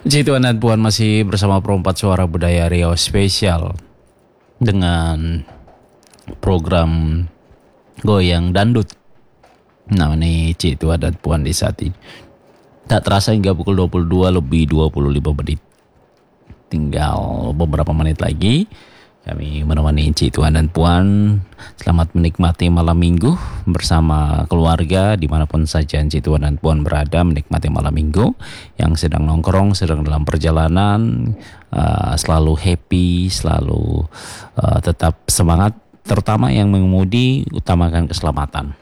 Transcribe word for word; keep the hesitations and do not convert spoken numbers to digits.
Ji Tuan dan Puan masih bersama Perempat Suara Budaya Riau Spesial dengan program Goyang Dandut. Nah ini Ci Tuan dan Puan di saat ini. Tak terasa hingga pukul dua puluh dua lebih dua puluh lima menit. Tinggal beberapa menit lagi kami menemani Ci Tuan dan Puan. Selamat menikmati malam minggu bersama keluarga dimanapun saja Ci Tuan dan Puan berada, menikmati malam minggu. Yang sedang nongkrong, sedang dalam perjalanan, uh, selalu happy, selalu uh, tetap semangat. Terutama yang mengemudi, utamakan keselamatan.